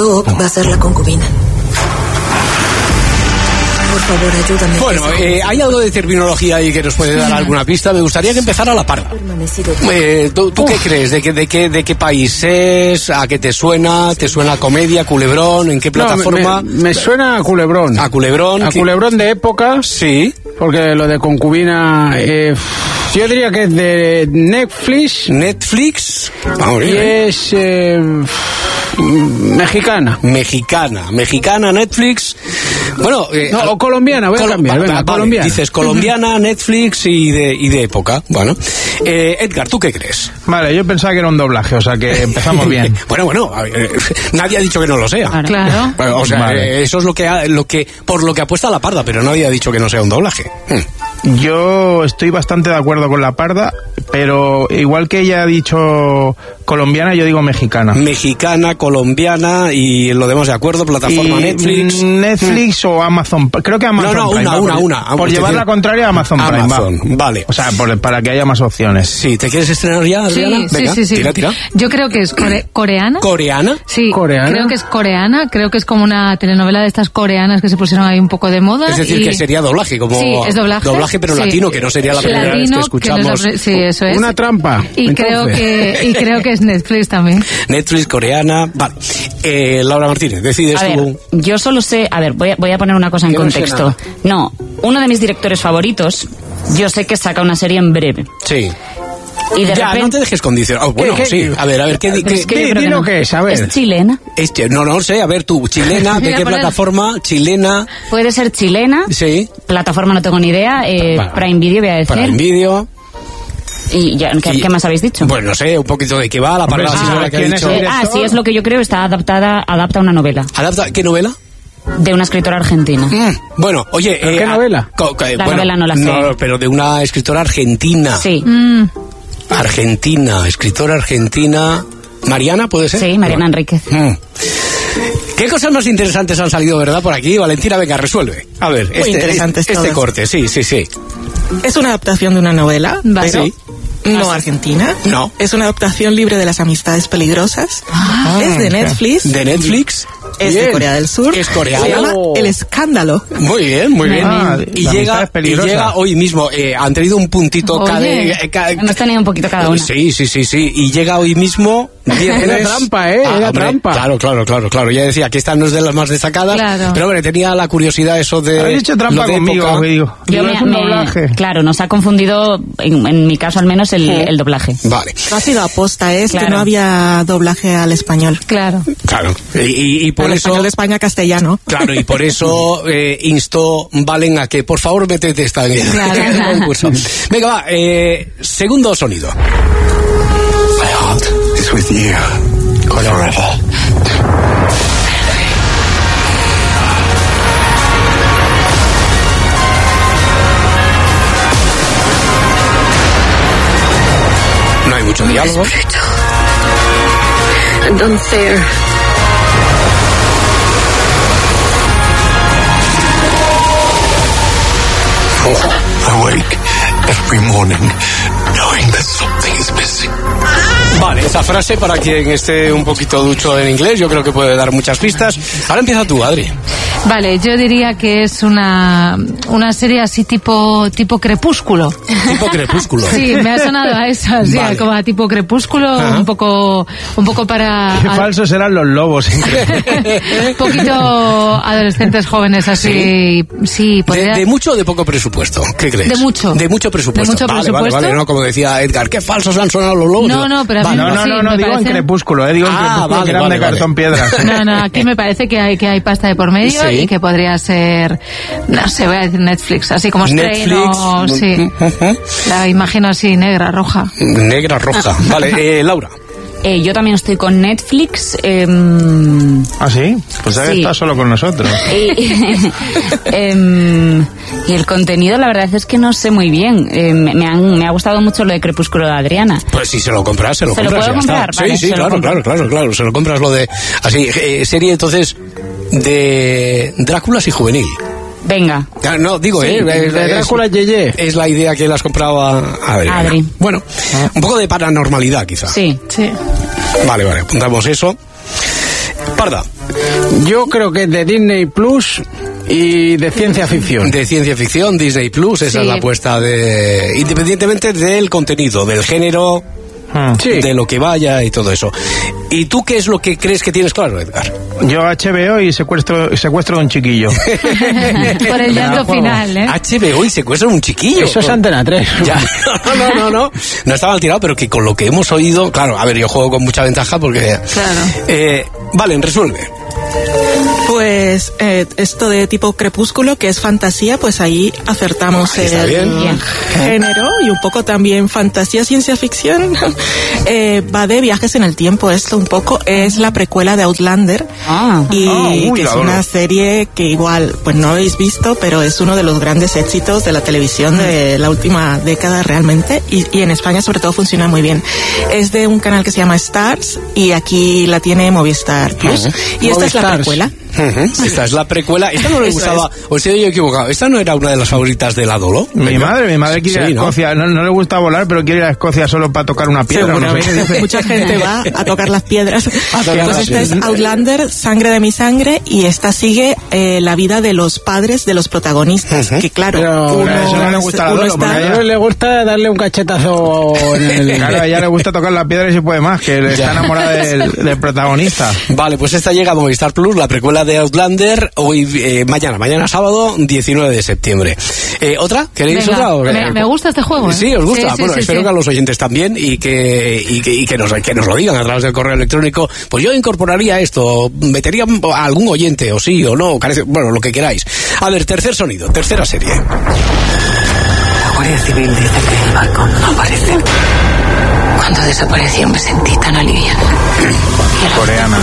Hope va a ser la concubina. Por favor, ayúdame. Bueno, hay algo de terminología ahí que nos puede dar alguna pista. Me gustaría que empezara la parda. ¿Tú qué crees? ¿De qué país es? ¿A qué te suena? ¿Te suena a comedia, culebrón? ¿En qué plataforma? Me suena a culebrón. ¿A culebrón? ¿A culebrón de época? Sí. Porque lo de concubina... yo diría que es de Netflix. ¿Netflix? Y es... mexicana, Netflix. Bueno, o colombiana, voy a cambiar. Venga, colombiana. Dices colombiana, Netflix y de época. Bueno, Edgar, ¿tú qué crees? Vale, yo pensaba que era un doblaje, o sea que empezamos bien. bueno, nadie ha dicho que no lo sea. Claro. O sea, eso es lo que por lo que apuesta la parda, pero nadie ha dicho que no sea un doblaje. Yo estoy bastante de acuerdo con la parda, pero igual que ella ha dicho colombiana, yo digo mexicana. Mexicana, colombiana y lo demás de acuerdo, plataforma Netflix. Netflix o Amazon. Creo que Amazon. Una. Por llevar la contraria a Amazon Prime. Vale. O sea, para que haya más opciones. Sí, ¿te quieres estrenar ya, Adriana? Sí, venga, sí. Tira. Yo creo que es coreana. ¿Coreana? Sí, ¿Coreana? creo que es coreana. Creo que es como una telenovela de estas coreanas que se pusieron ahí un poco de moda. Es decir, que sería doblaje, como... Sí, es doblaje. Pero latino, que no sería la primera vez que escuchamos. Sí, eso es. Una trampa. Y creo que es Netflix también. Netflix, coreana. Vale. Laura Martínez, decides tú. Ver, yo solo sé... A ver, voy a poner una cosa en contexto. No, uno de mis directores favoritos, yo sé que saca una serie en breve. Sí. Y de repente... no te dejes condicionar. Sí. A ver, ¿qué lo que es? A ver. ¿Es chilena? No sé, a ver tú, chilena, ¿de qué plataforma? Chilena. Puede ser chilena. Sí. Plataforma no tengo ni idea. Prime Video voy a decir. Prime Video. ¿Y qué más habéis dicho? Pues no sé, un poquito de qué va la palabra. Sí, es lo que yo creo, adapta una novela. ¿Qué novela? De una escritora argentina. Bueno, oye... ¿Qué novela? La novela no la sé. No, pero de una escritora argentina. Sí. Escritora argentina... ¿Mariana, puede ser? Sí, Mariana Enríquez. ¿Qué cosas más interesantes han salido, verdad, por aquí? Valentina, venga, resuelve. A ver, este corte, sí. Es una adaptación de una novela, pero sí. No argentina. No. Es una adaptación libre de las amistades peligrosas. Es de Netflix. ¿De Netflix? Es de Corea del Sur. Es coreana. Se llama El Escándalo. Muy bien. Y llega hoy mismo. Han tenido un puntito hemos tenido un poquito cada uno. Sí. Y llega hoy mismo... Era trampa, Era trampa. Claro. Ya decía que esta no es de las más destacadas. Claro. Pero bueno, tenía la curiosidad eso de... Habéis hecho trampa conmigo, digo. Es un doblaje. Claro, nos ha confundido, en mi caso al menos, el doblaje. Vale. No ha sido aposta, que no había doblaje al español. Claro. Y por eso... español de España castellano. Claro, y por eso instó Valen a que por favor métete esta en el concurso. Venga, va, segundo sonido. My heart is with you forever. No hay mucho diálogo. And unfair. I wake every morning knowing that something is missing. Vale, esa frase para quien esté un poquito ducho en inglés, yo creo que puede dar muchas pistas. Ahora empieza tú, Adri. Vale, yo diría que es una serie así tipo Crepúsculo. ¿Tipo Crepúsculo? Sí, me ha sonado a eso, así, vale. Como a tipo Crepúsculo, un poco para... Qué falsos eran los lobos. Un poquito adolescentes jóvenes así, sí. ¿De mucho o de poco presupuesto? ¿Qué crees? De mucho. De mucho presupuesto. Vale, no, como decía Edgar, qué falsos han sonado los lobos. No, pero a mí no, digo en Crepúsculo, digo en Crepúsculo, que eran de cartón piedra. No, aquí me parece que hay pasta de por medio, sí. Y que podría ser, no sé, voy a decir Netflix, así como estreno, sí. La imagino así, negra, roja. Vale, Laura. Yo también estoy con Netflix. ¿Ah, sí? Pues ahí está solo con nosotros. Y el contenido, la verdad es que no sé muy bien. Me ha gustado mucho lo de Crepúsculo de Adriana. Pues si se lo compras, se lo compras. ¿Se lo puedo comprar? Vale, sí, claro. Se lo compras lo de... Así, serie entonces de Dráculas y Juvenil. Venga. No, digo, de Drácula Yeye. Es la idea que le has comprado a Adri. Bueno, un poco de paranormalidad, quizá. Sí. Vale, apuntamos eso. Parda. Yo creo que es de Disney Plus y de ciencia ficción. De ciencia ficción, Disney Plus, esa es la apuesta de... Independientemente del contenido, del género, de lo que vaya y todo eso. ¿Y tú qué es lo que crees que tienes claro, Edgar? Yo HBO y secuestro de un chiquillo. Por el llanto final, ¿eh? HBO y secuestro de un chiquillo. Eso es Antena 3. Ya. No. No está mal tirado, pero que con lo que hemos oído... Claro, a ver, yo juego con mucha ventaja porque... Claro. Vale, resuelve. Pues esto de tipo Crepúsculo, que es fantasía, pues ahí acertamos el género y un poco también fantasía, ciencia ficción. Va de viajes en el tiempo, esto un poco es la precuela de Outlander que es una serie que igual pues no habéis visto, pero es uno de los grandes éxitos de la televisión de la última década realmente, y en España sobre todo funciona muy bien. Es de un canal que se llama Stars y aquí la tiene Movistar Plus y esta es la precuela. Esta es la precuela. Esta no le gustaba, o estoy yo equivocado, esta no era una de las favoritas de la Dolo. Mi madre quiere ir a Escocia, no le gusta volar, pero quiere ir a Escocia solo para tocar una piedra. No sé. Mucha gente va a tocar las piedras. Pues esta es Outlander, Sangre de mi sangre, y esta sigue la vida de los padres de los protagonistas, que claro, eso no le gusta a la Dolo, porque a ella le gusta darle un cachetazo en el... Claro, a ella le gusta tocar la piedra y se puede más, que está enamorada del protagonista. Vale, pues esta llega a Movistar Plus, la precuela de Outlander, hoy mañana sábado 19 de septiembre. ¿Otra? ¿Queréis otra? Me gusta este juego, ¿eh? Sí, os gusta. Espero que a los oyentes también y que nos lo digan a través del correo electrónico. Pues yo incorporaría esto, metería a algún oyente, o sí o no, bueno, lo que queráis. A ver, tercer sonido, tercera serie. La Guardia Civil dice que el balcón no aparece. Cuando desapareció me sentí tan aliviada. Coreana.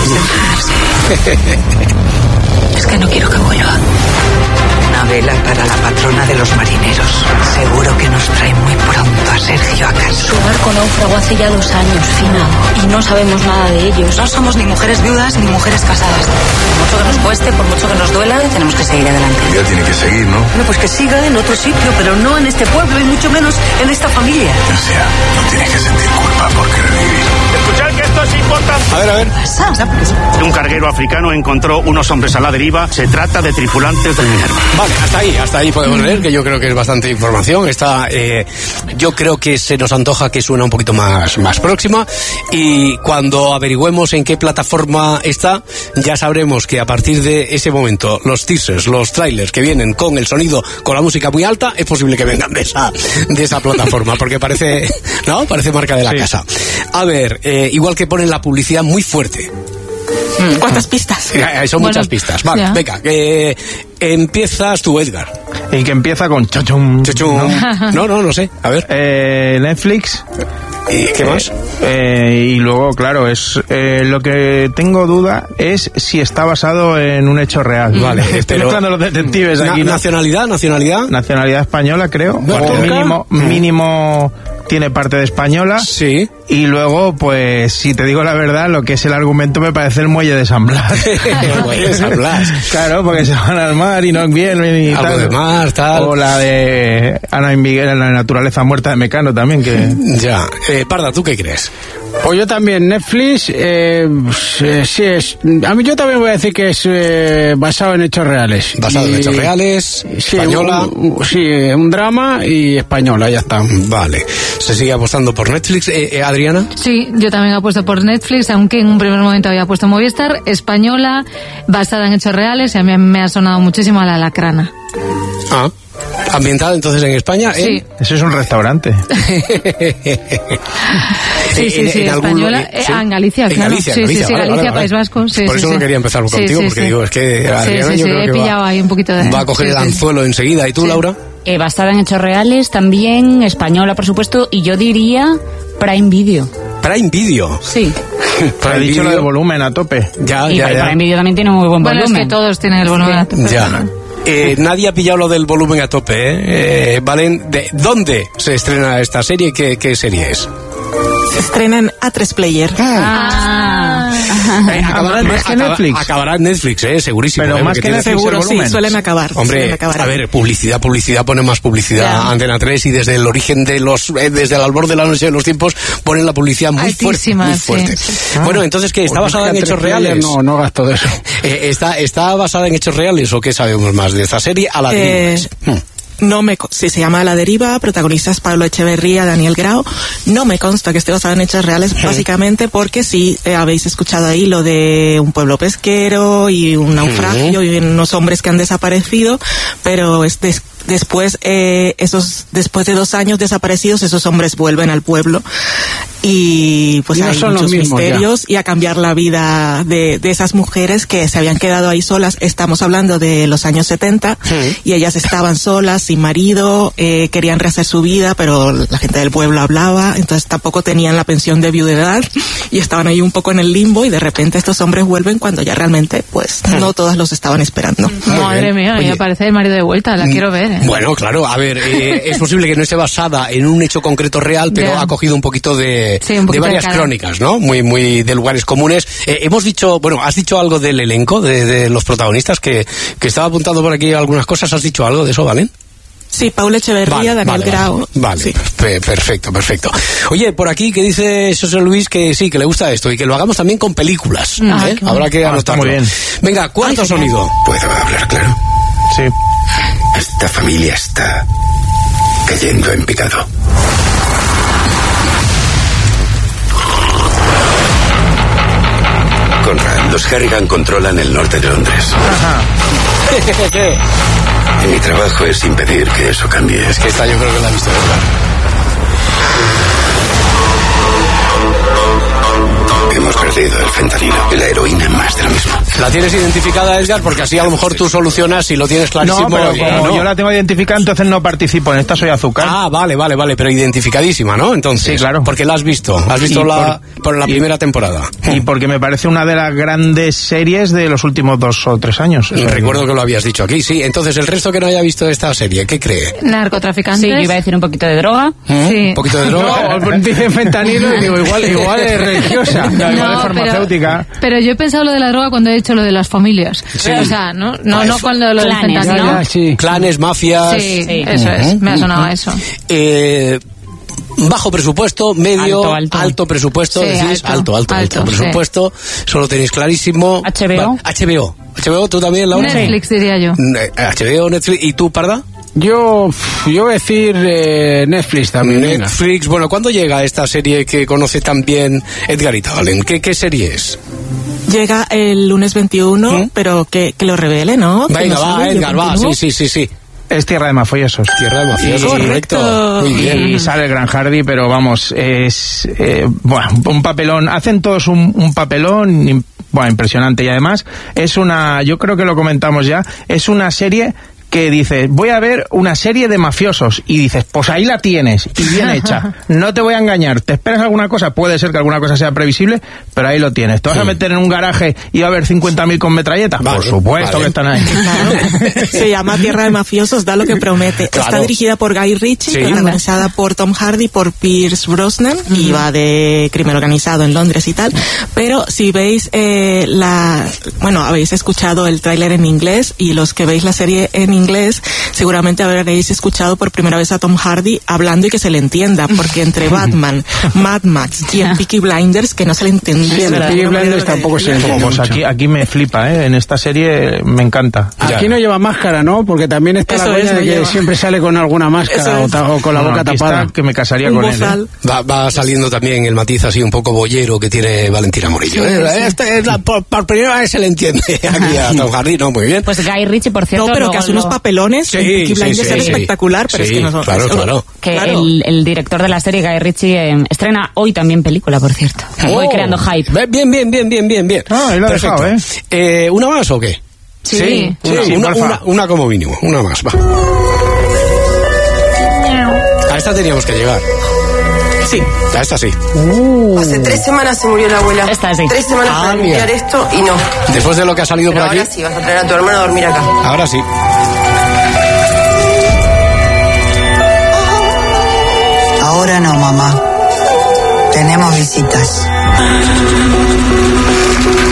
Es que no quiero que vuelva. Una vela para la patrona de los marineros. Seguro que nos trae muy pronto a Sergio a casa. Su barco naufragó hace ya 2 años, Fina, y no sabemos nada de ellos. No somos ni mujeres viudas ni mujeres casadas. Por mucho que nos cueste, por mucho que nos duela, tenemos que seguir adelante. Ya tiene que seguir, ¿no? Bueno, pues que siga en otro sitio, pero no en este pueblo y mucho menos en esta familia. O sea, no tiene que sentir culpa por querer vivir. Escuchad que esto es importante. A ver. Un carguero africano encontró unos hombres a la deriva. Se trata de tripulantes del Minerva. Vale, hasta ahí podemos leer, que yo creo que es bastante información. Esta, yo creo que se nos antoja que suena un poquito más próxima, y cuando averigüemos en qué plataforma está, ya sabremos que a partir de ese momento los teasers, los trailers que vienen con el sonido, con la música muy alta, es posible que vengan de esa plataforma, porque parece marca de la casa. A ver, igual que ponen la publicidad muy fuerte. ¿Cuántas pistas? Son muchas pistas. Vale, venga, empiezas tú, Edgar. Y que empieza con chachum. No sé. A ver. Netflix. ¿Y qué más? Y luego, claro, es lo que tengo duda es si está basado en un hecho real. Vale, estoy mezclando los detectives aquí. Nacionalidad. Nacionalidad española, creo. Mínimo tiene parte de española. Sí. Y luego, pues, si te digo la verdad, lo que es el argumento me parece el muelle de San Blas. El muelle de San Blas. Claro, porque se van al mar y no vienen y algo tal. de mar, tal. O la de Ana y Miguel en la naturaleza muerta de Mecano también, que... Ya. Parda, ¿tú qué crees? Pues yo también, Netflix, sí es... A mí yo también voy a decir que es basado en hechos reales. Basado en hechos reales, sí, española. Un drama y española, ya está. Vale. ¿Se sigue apostando por Netflix, Adriana? Sí, yo también he apuesto por Netflix, aunque en un primer momento había puesto Movistar, española, basada en hechos reales, y a mí me ha sonado muchísimo a La Lacrana. Ah. ¿Ambientada entonces en España? Sí. Eso es un restaurante. Sí, española. En Galicia, claro. Galicia, Galicia, País Vasco. Sí, por eso no quería empezar contigo, porque digo, es que Adriana yo creo que he pillado ahí un poquito de... va a coger el anzuelo enseguida. ¿Y tú, Laura? Basada en hechos reales, también española, por supuesto, y yo diría Prime Video. Prime Video. Sí. He dicho lo del volumen a tope. Ya. Prime Video también tiene un muy buen volumen. Bueno, es que todos tienen el volumen a tope. Ya. Nadie ha pillado lo del volumen a tope, Valen, ¿de dónde se estrena esta serie? ¿Qué serie es? Se estrena en A3 Player. Acabará en Netflix, segurísimo. Pero más que Netflix, seguro, sí, suelen acabar. Hombre, a ver, publicidad, pone más publicidad. Antena 3, y desde el origen de desde el albor de la noche de los tiempos, ponen la publicidad muy fuerte. Sí. Bueno, entonces, ¿qué? ¿Está basada en hechos reales? No gasto de eso. ¿Está basada en hechos reales o qué sabemos más de esta serie? A la Sí, se llama La Deriva, protagonistas Pablo Echeverría, Daniel Grau. No me consta que esté basado en hechos reales, básicamente porque sí, habéis escuchado ahí lo de un pueblo pesquero y un naufragio y unos hombres que han desaparecido, pero después de 2 años desaparecidos, esos hombres vuelven al pueblo y pues hay muchos misterios y a cambiar la vida de esas mujeres que se habían quedado ahí solas. Estamos hablando de los años 70 y ellas estaban solas, sin marido, querían rehacer su vida, pero la gente del pueblo hablaba, entonces tampoco tenían la pensión de viudedad y estaban ahí un poco en el limbo, y de repente estos hombres vuelven cuando ya realmente pues no todas los estaban esperando. Madre mía, me aparece el marido de vuelta, la quiero ver. Bueno, claro, a ver, es posible que no esté basada en un hecho concreto real, pero ha cogido un poquito de varias crónicas, ¿no? Muy de lugares comunes. Has dicho algo del elenco, de los protagonistas, que estaba apuntando por aquí algunas cosas. ¿Has dicho algo de eso, Valen? Sí, Paula Echeverría, Daniel Grau. Vale, sí. Perfecto. Oye, por aquí que dice José Luis que sí, que le gusta esto y que lo hagamos también con películas. Habrá que anotarlo. Muy bien. Venga, cuarto sonido. ¿Puedo hablar claro? Sí. Esta familia está cayendo en picado. Conrad, los Harrigan controlan el norte de Londres. Y mi trabajo es impedir que eso cambie. Es que esta yo creo que la he visto, ¿verdad? Hemos perdido el fentanilo y la heroína, más de lo mismo. ¿La tienes identificada, Edgar? Porque así a lo mejor tú solucionas y lo tienes clarísimo. No, pero como yo la tengo identificada, entonces no participo en esta, soy azúcar. Ah, vale, pero identificadísima, ¿no? Entonces, sí, claro. Porque la has visto por la primera temporada. Y porque me parece una de las grandes series de los últimos 2 o 3 años. Recuerdo que lo habías dicho aquí, sí. Entonces, el resto que no haya visto esta serie, ¿qué cree? Narcotraficantes. Sí, yo iba a decir un poquito de droga. Sí. ¿Un poquito de droga? No, dicen fentanilo y digo, igual es religiosa. No, farmacéutica. Pero yo he pensado lo de la droga cuando he dicho lo de las familias. Sí. O sea, no cuando lo del fentanilo. Sí. Clanes, mafias. Sí, eso es. Me ha sonado eso. Bajo presupuesto, medio, alto presupuesto, sí, decís, alto presupuesto, solo tenéis clarísimo. HBO, tú también, Laura. Netflix, diría yo. HBO, Netflix, ¿y tú, Parda? Yo voy a decir Netflix también. Netflix, bueno, ¿cuándo llega esta serie que conoce también Edgarita Valen? ¿Qué serie es? Llega el lunes 21, pero que lo revele, ¿no? Venga, va, Edgar, va, sí. Es Tierra de Mafiosos. Tierra de Mafiosos, correcto. Muy bien. Y sale el Gran Hardy, pero vamos, es un papelón. Hacen todos un papelón, impresionante. Y además yo creo que lo comentamos ya, es una serie que dices, voy a ver una serie de mafiosos, y dices, pues ahí la tienes, y bien hecha. No te voy a engañar, ¿te esperas alguna cosa? Puede ser que alguna cosa sea previsible, pero ahí lo tienes. ¿Te vas a meter en un garaje y va a haber 50.000 con metralletas? Vale, por supuesto que están ahí. Claro. Se llama Tierra de Mafiosos, da lo que promete. Claro. Está dirigida por Guy Ritchie, protagonizada por Tom Hardy, por Pierce Brosnan, y va de crimen organizado en Londres y tal. Pero si veis habéis escuchado el tráiler en inglés, y los que veis la serie en inglés, seguramente habréis escuchado por primera vez a Tom Hardy hablando y que se le entienda, porque entre Batman, Mad Max y el Peaky Blinders, que no se le entendía. Sí, el Peaky Blinders tampoco se entiende. Pues aquí me flipa, en esta serie me encanta. Aquí no lleva máscara, ¿no? Porque también está la coña de que siempre sale con alguna máscara o con la boca tapada. Que me casaría con él. Va saliendo también el matiz así un poco boyero que tiene Valentina Morillo. Por primera vez se le entiende aquí a Tom Hardy, ¿no? Muy bien. Pues Guy Ritchie, por cierto... No, pero que hace unos papelones, Peaky Blinders es espectacular, pero es que no son... Claro. Que el director de la serie, Guy Ritchie, estrena hoy también película, por cierto. Voy creando hype. Bien. Ahí lo he dejado, ¿Una más o qué? Sí. Una como mínimo, una más, va. A esta teníamos que llegar. Sí. A esta sí. Hace 3 semanas se murió la abuela. Esta sí. 3 semanas para limpiar esto y no. Después de lo que ha salido pero por aquí. Ahora sí, vas a traer a tu hermano a dormir acá. Ahora sí. Ahora no, mamá. Tenemos visitas.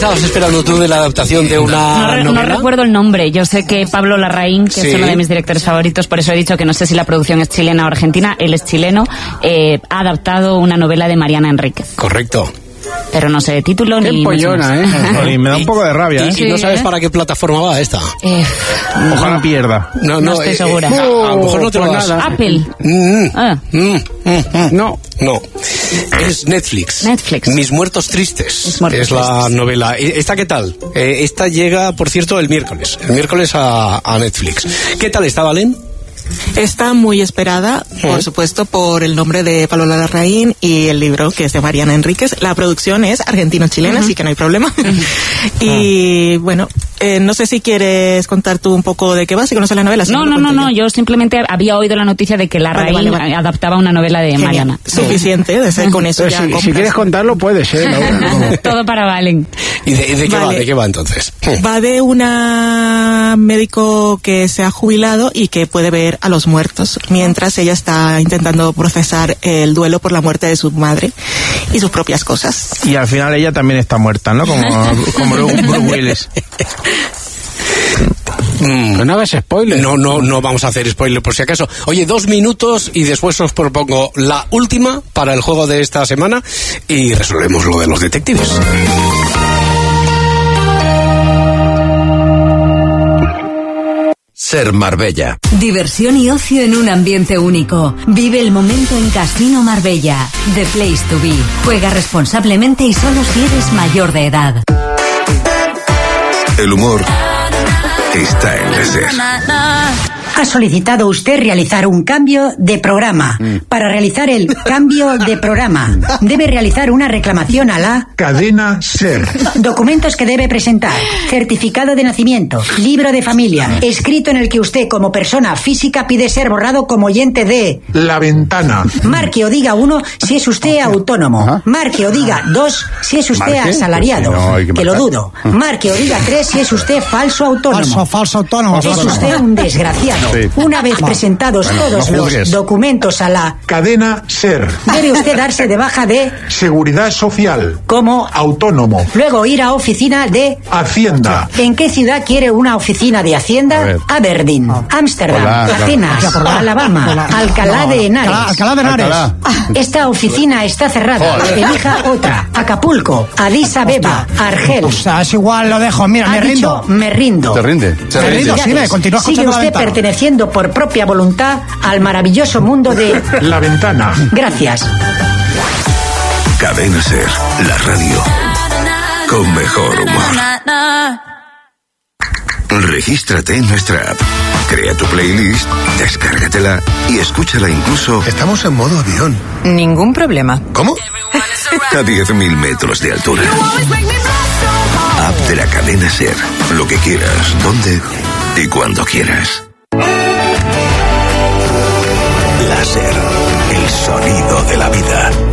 estabas esperando tú de la adaptación de una novela? No recuerdo el nombre. Yo sé que Pablo Larraín, que es uno de mis directores favoritos, por eso he dicho que no sé si la producción es chilena o argentina, él es chileno, ha adaptado una novela de Mariana Enríquez. Correcto. Pero no sé de título qué ni... pollona, Y me da un poco de rabia, ¿Y no sabes para qué plataforma va esta? Ojalá pierda. No estoy segura. A lo mejor no te lo das. Apple. No. Es Netflix. Mis muertos tristes. Es la novela. ¿Esta qué tal? Esta llega, por cierto, el miércoles. El miércoles a Netflix. ¿Qué tal está, Valen? Está muy esperada, por supuesto, por el nombre de Pablo Larraín y el libro, que es de Mariana Enríquez. La producción es argentino-chilena, así que no hay problema. Y bueno, no sé si quieres contar tú un poco de qué va, si conoces la novela. No, yo simplemente había oído la noticia de que Larraín adaptaba una novela de Mariana. Suficiente, de ser con eso ya si quieres contarlo, puedes, Laura. Todo para Valen. ¿Y de qué va? ¿De qué va entonces? Va de una médico que se ha jubilado y que puede ver a los muertos, mientras ella está intentando procesar el duelo por la muerte de su madre y sus propias cosas. Y al final ella también está muerta, ¿no? Como Bruce Willis. No hagas spoiler. No vamos a hacer spoiler por si acaso. Oye, 2 minutos y después os propongo la última para el juego de esta semana y resolvemos lo de los detectives. Ser Marbella. Diversión y ocio en un ambiente único. Vive el momento en Casino Marbella. The Place to Be. Juega responsablemente y solo si eres mayor de edad. El humor está en la SER. Ha solicitado usted realizar un cambio de programa. Para realizar el cambio de programa, debe realizar una reclamación a la cadena SER. Documentos que debe presentar: certificado de nacimiento, libro de familia, escrito en el que usted como persona física pide ser borrado como oyente de La Ventana. Marque o diga 1 si es usted autónomo. Marque o diga 2 si es usted asalariado. Que lo dudo. Marque o diga 3 si es usted falso autónomo. Falso autónomo. Es usted un desgraciado. Sí. Una vez presentados todos los documentos a la cadena SER, debe usted darse de baja de Seguridad Social como autónomo. Luego ir a oficina de Hacienda. ¿En qué ciudad quiere una oficina de Hacienda? Aberdeen, Ámsterdam, Atenas, Alabama, Alcalá de Henares. Alcalá de Henares. Esta oficina está cerrada. Elija otra. Acapulco, Addis Abeba, Argel. O sea, es igual, lo dejo. Mira, me rindo. Me rindo. ¿Te rinde? Me rindo, sí, continúa escuchando. Sigue usted perteneciendo por propia voluntad al maravilloso mundo de La Ventana. Gracias. Cadena SER, la radio con mejor humor. Regístrate en nuestra app. Crea tu playlist, descárgatela y escúchala incluso... Estamos en modo avión. Ningún problema. ¿Cómo? A 10.000 metros de altura. App de la cadena SER. Lo que quieras, donde y cuando quieras. La SER, el sonido de la vida.